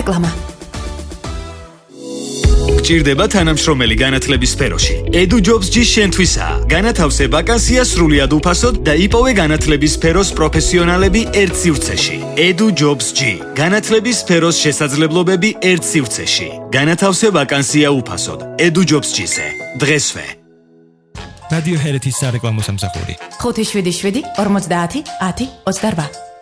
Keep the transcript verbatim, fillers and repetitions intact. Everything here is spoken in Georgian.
რეკლამა. გჭირდება თანამშრომელი განათლების სფეროში. EduJobs-ი შენთვისაა. განათავსე ვაკანსია სრულიად უფასოდ და იპოვე განათლების სფეროს პროფესიონალები ერთ სივრცეში. EduJobs-ი. განათლების სფეროს შესაძლებლობები ერთ სივრცეში. განათავსე ვაკანსია უფასოდ. EduJobs-ზე. დღესვე. რადიო ჰერეთის სარეკლამო სამსახური. ხუთი შვიდი შვიდი ორმოცდაათი ათი ოცდარვა.